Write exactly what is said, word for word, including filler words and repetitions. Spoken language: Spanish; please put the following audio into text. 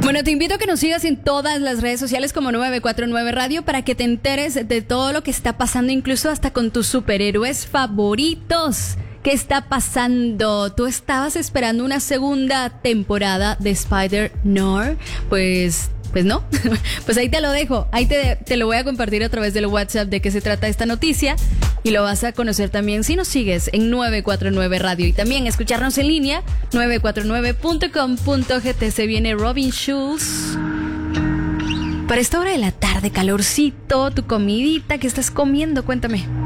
Bueno, te invito a que nos sigas en todas las redes sociales como nueve cuatro nueve Radio para que te enteres de todo lo que está pasando, incluso hasta con tus superhéroes favoritos. ¿Qué está pasando? ¿Tú estabas esperando una segunda temporada de Spider-Noir? Pues... Pues no, pues ahí te lo dejo, ahí te, te lo voy a compartir a través del WhatsApp de qué se trata esta noticia y lo vas a conocer también si nos sigues en nueve cuatro nueve Radio y también escucharnos en línea nueve cuatro nueve punto com punto g t. Se viene Robin Schulz. Para esta hora de la tarde, calorcito, tu comidita, ¿qué estás comiendo? Cuéntame.